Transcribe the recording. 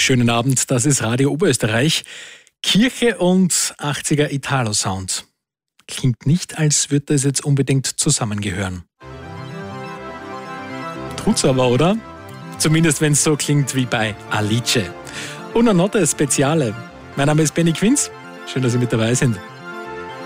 Schönen Abend, das ist Radio Oberösterreich. Kirche und 80er Italo-Sound. Klingt nicht, als würde das jetzt unbedingt zusammengehören. Tut's aber, oder? Zumindest wenn es so klingt wie bei Alice. Una Notte Speziale. Mein Name ist Benny Quinz. Schön, dass Sie mit dabei sind.